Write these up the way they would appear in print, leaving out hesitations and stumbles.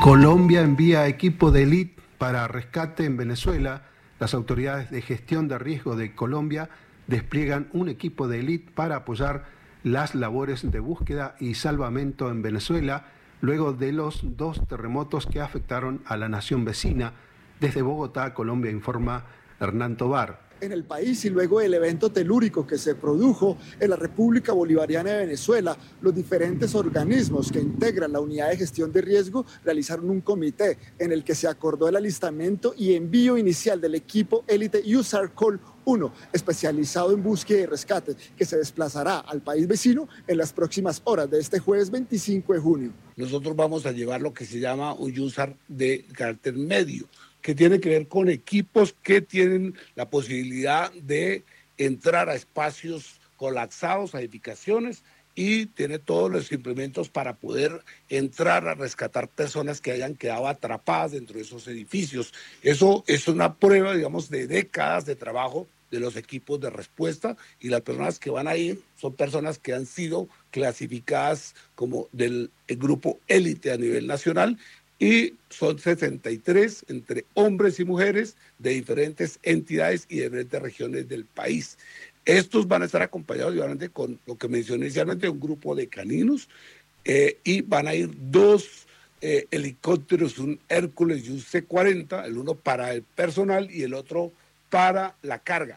Colombia envía equipo de élite para rescate en Venezuela. Las autoridades de gestión de riesgo de Colombia despliegan un equipo de élite para apoyar las labores de búsqueda y salvamento en Venezuela, luego de los 2 terremotos que afectaron a la nación vecina. Desde Bogotá, Colombia, informa Hernán Tovar. En el país y luego del evento telúrico que se produjo en la República Bolivariana de Venezuela, los diferentes organismos que integran la unidad de gestión de riesgo realizaron un comité en el que se acordó el alistamiento y envío inicial del equipo élite USAR Call 1, especializado en búsqueda y rescate, que se desplazará al país vecino en las próximas horas de este jueves 25 de junio. Nosotros vamos a llevar lo que se llama un USAR de carácter medio, que tiene que ver con equipos que tienen la posibilidad de entrar a espacios colapsados, a edificaciones, y tiene todos los implementos para poder entrar a rescatar personas que hayan quedado atrapadas dentro de esos edificios. Eso es una prueba, digamos, de décadas de trabajo de los equipos de respuesta, y las personas que van a ir son personas que han sido clasificadas como del grupo élite a nivel nacional, y son 63 entre hombres y mujeres de diferentes entidades y de diferentes regiones del país. Estos van a estar acompañados igualmente con lo que mencioné inicialmente, un grupo de caninos, y van a ir 2 helicópteros, un Hércules y un C-40, el uno para el personal y el otro para la carga.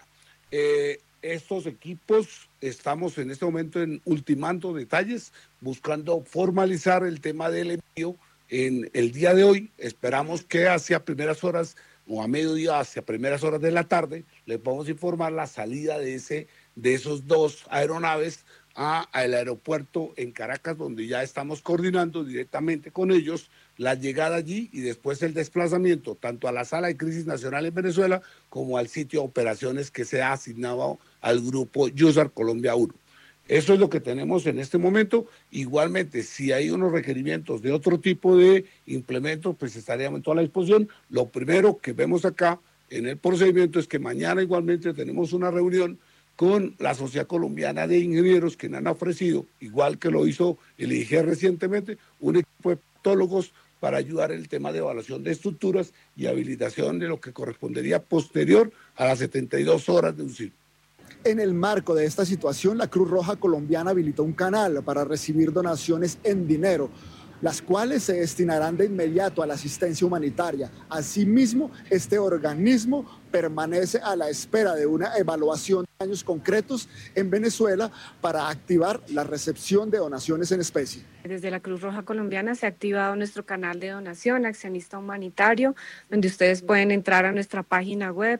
Estos equipos estamos en este momento ultimando detalles, buscando formalizar el tema del envío. En el día de hoy esperamos que hacia primeras horas o a mediodía, hacia primeras horas de la tarde, les vamos a informar la salida de esos 2 aeronaves al aeropuerto en Caracas, donde ya estamos coordinando directamente con ellos la llegada allí y después el desplazamiento tanto a la Sala de Crisis Nacional en Venezuela como al sitio de operaciones que se ha asignado al grupo USAR Colombia 1. Eso es lo que tenemos en este momento. Igualmente, si hay unos requerimientos de otro tipo de implementos, pues estaríamos en toda la disposición. Lo primero que vemos acá en el procedimiento es que mañana igualmente tenemos una reunión con la Sociedad Colombiana de Ingenieros, que han ofrecido, igual que lo hizo el IGE recientemente, un equipo de patólogos para ayudar en el tema de evaluación de estructuras y habilitación de lo que correspondería posterior a las 72 horas de un sismo. En el marco de esta situación, la Cruz Roja Colombiana habilitó un canal para recibir donaciones en dinero, las cuales se destinarán de inmediato a la asistencia humanitaria. Asimismo, este organismo permanece a la espera de una evaluación de daños concretos en Venezuela para activar la recepción de donaciones en especie. Desde la Cruz Roja Colombiana se ha activado nuestro canal de donación, Accionista Humanitario, donde ustedes pueden entrar a nuestra página web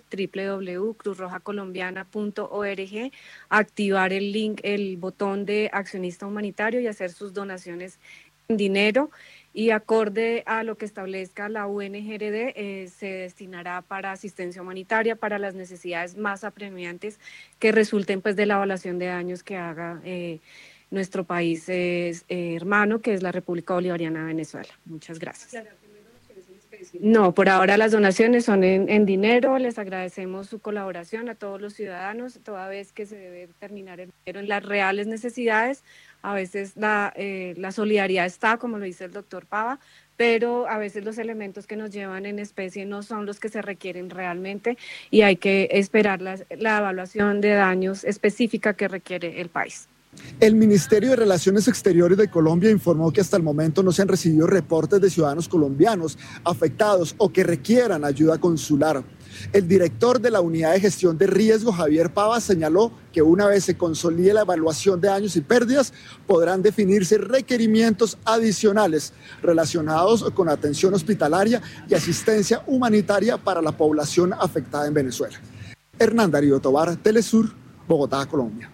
www.cruzrojacolombiana.org, activar el link, el botón de Accionista Humanitario y hacer sus donaciones en dinero, y acorde a lo que establezca la UNGRD, se destinará para asistencia humanitaria, para las necesidades más apremiantes que resulten pues de la evaluación de daños que haga nuestro país hermano, que es la República Bolivariana de Venezuela. Muchas gracias. No, por ahora las donaciones son en dinero. Les agradecemos su colaboración a todos los ciudadanos, toda vez que se debe terminar el dinero en las reales necesidades. A veces la solidaridad está, como lo dice el doctor Pava, pero a veces los elementos que nos llevan en especie no son los que se requieren realmente, y hay que esperar la evaluación de daños específica que requiere el país. El Ministerio de Relaciones Exteriores de Colombia informó que hasta el momento no se han recibido reportes de ciudadanos colombianos afectados o que requieran ayuda consular. El director de la Unidad de Gestión de Riesgo, Javier Pava, señaló que una vez se consolide la evaluación de daños y pérdidas, podrán definirse requerimientos adicionales relacionados con atención hospitalaria y asistencia humanitaria para la población afectada en Venezuela. Hernán Darío Tovar, Telesur, Bogotá, Colombia.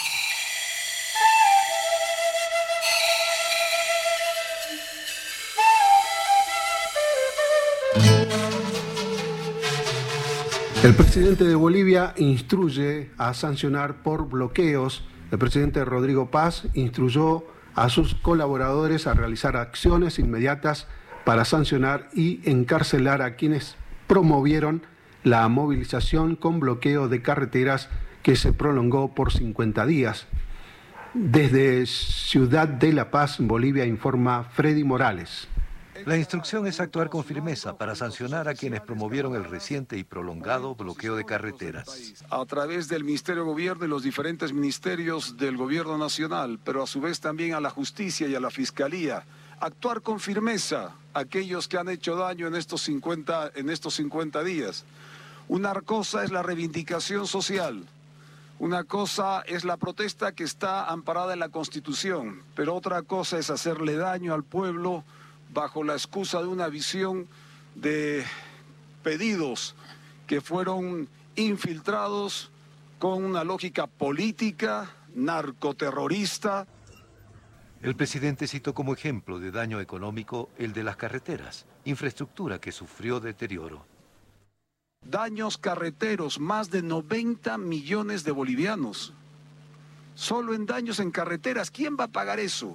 El presidente de Bolivia instruye a sancionar por bloqueos. El presidente Rodrigo Paz instruyó a sus colaboradores a realizar acciones inmediatas para sancionar y encarcelar a quienes promovieron la movilización con bloqueo de carreteras que se prolongó por 50 días. Desde Ciudad de La Paz, Bolivia, informa Freddy Morales. La instrucción es actuar con firmeza para sancionar a quienes promovieron el reciente y prolongado bloqueo de carreteras. A través del Ministerio de Gobierno y los diferentes ministerios del Gobierno Nacional, pero a su vez también a la Justicia y a la Fiscalía, actuar con firmeza a aquellos que han hecho daño en estos 50 días. Una cosa es la reivindicación social. Una cosa es la protesta que está amparada en la Constitución, pero otra cosa es hacerle daño al pueblo bajo la excusa de una visión de pedidos que fueron infiltrados con una lógica política, narcoterrorista. El presidente citó como ejemplo de daño económico el de las carreteras, infraestructura que sufrió deterioro. Daños carreteros, más de 90 millones de bolivianos. Solo en daños en carreteras, ¿quién va a pagar eso?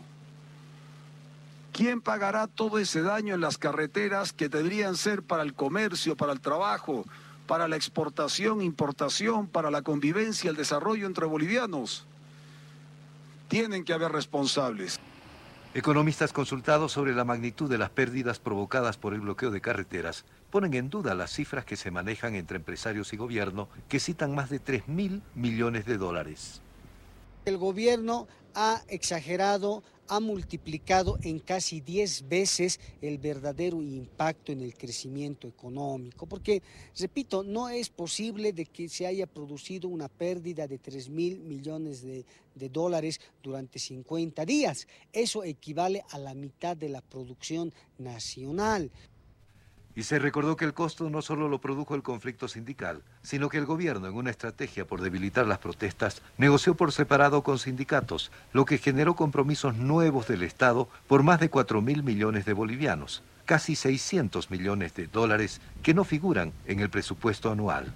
¿Quién pagará todo ese daño en las carreteras que deberían ser para el comercio, para el trabajo, para la exportación, importación, para la convivencia, el desarrollo entre bolivianos? Tienen que haber responsables. Economistas consultados sobre la magnitud de las pérdidas provocadas por el bloqueo de carreteras ponen en duda las cifras que se manejan entre empresarios y gobierno, que citan más de 3.000 millones de dólares. El gobierno ha exagerado, ha multiplicado en casi 10 veces el verdadero impacto en el crecimiento económico, porque, repito, no es posible de que se haya producido una pérdida de 3.000 millones de dólares durante 50 días. Eso equivale a la mitad de la producción nacional. Y se recordó que el costo no solo lo produjo el conflicto sindical, sino que el gobierno, en una estrategia por debilitar las protestas, negoció por separado con sindicatos, lo que generó compromisos nuevos del Estado por más de 4.000 millones de bolivianos, casi 600 millones de dólares que no figuran en el presupuesto anual.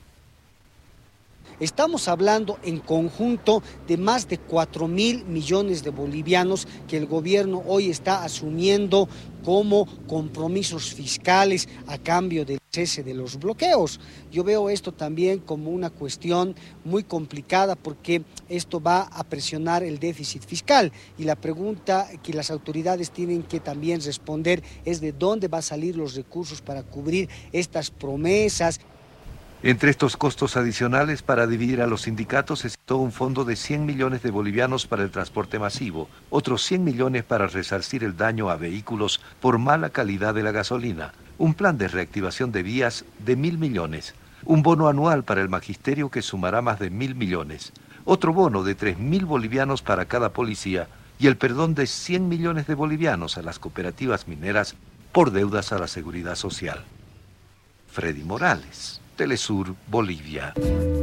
Estamos hablando en conjunto de más de 4.000 millones de bolivianos que el gobierno hoy está asumiendo como compromisos fiscales a cambio del cese de los bloqueos. Yo veo esto también como una cuestión muy complicada porque esto va a presionar el déficit fiscal y la pregunta que las autoridades tienen que también responder es de dónde van a salir los recursos para cubrir estas promesas. Entre estos costos adicionales para dividir a los sindicatos se citó un fondo de 100 millones de bolivianos para el transporte masivo, otros 100 millones para resarcir el daño a vehículos por mala calidad de la gasolina, un plan de reactivación de vías de 1.000 millones, un bono anual para el magisterio que sumará más de 1.000 millones, otro bono de 3.000 bolivianos para cada policía y el perdón de 100 millones de bolivianos a las cooperativas mineras por deudas a la seguridad social. Freddy Morales, Telesur, Bolivia.